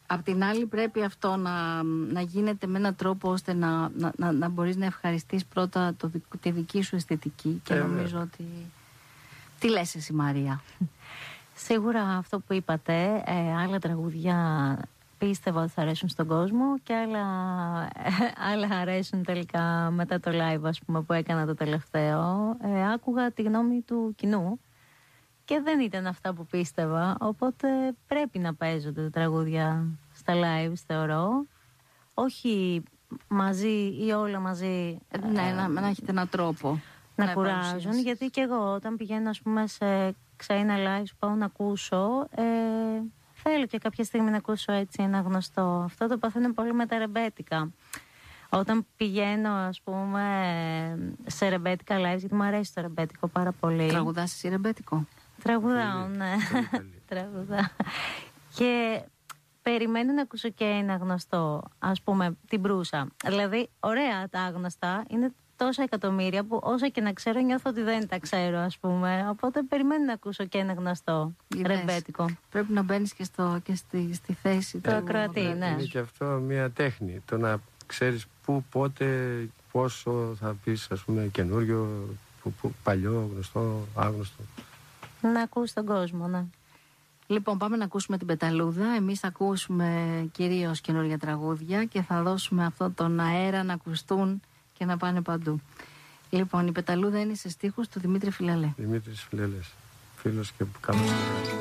Απ' την άλλη πρέπει αυτό να γίνεται με έναν τρόπο ώστε να μπορείς να ευχαριστείς πρώτα τη δική σου αισθητική και νομίζω ότι... Τι λες εσύ, Μαρία? Σίγουρα αυτό που είπατε, άλλα τραγούδια πίστευα ότι θα αρέσουν στον κόσμο και άλλα αρέσουν τελικά μετά το live, ας πούμε, που έκανα το τελευταίο. Άκουγα τη γνώμη του κοινού και δεν ήταν αυτά που πίστευα, οπότε πρέπει να παίζονται τα τραγούδια στα live, θεωρώ. Όχι μαζί ή όλα μαζί. Ναι, να έχετε έναν τρόπο να κουράζουν, γιατί και εγώ όταν πηγαίνω, ας πούμε, σε ξένα live που πάω να ακούσω, θέλω και κάποια στιγμή να ακούσω έτσι ένα γνωστό. Αυτό το παθαίνω πολύ με τα ρεμπέτικα. Όταν πηγαίνω, ας πούμε, σε ρεμπέτικα live, γιατί μου αρέσει το ρεμπέτικο πάρα πολύ. Τραγουδάς εσύ ρεμπέτικο? Τραγουδάω, ναι. Τραγουδάω. Και περιμένω να ακούσω και ένα γνωστό, ας πούμε, την Μπρούσα. Δηλαδή, ωραία τα άγνωστα, είναι τόσα εκατομμύρια που όσα και να ξέρω νιώθω ότι δεν τα ξέρω, ας πούμε. Οπότε περιμένω να ακούσω και ένα γνωστό ρεμπέτικο. Πρέπει να μπαίνεις και στη θέση του ακροατή, ναι. Είναι και αυτό μια τέχνη. Το να ξέρεις πού, πότε, πόσο θα πεις, ας πούμε, καινούριο, παλιό, γνωστό, άγνωστο. Να ακούς τον κόσμο, ναι. Λοιπόν, πάμε να ακούσουμε την Πεταλούδα. Εμείς θα ακούσουμε κυρίως καινούργια τραγούδια και θα δώσουμε αυτό τον αέρα να ακουστούν και να πάνε παντού. Λοιπόν, η Πεταλούδα είναι σε στίχους του Δημήτρη Φιλαλέ. Δημήτρης Φιλαλές, φίλος και καλός.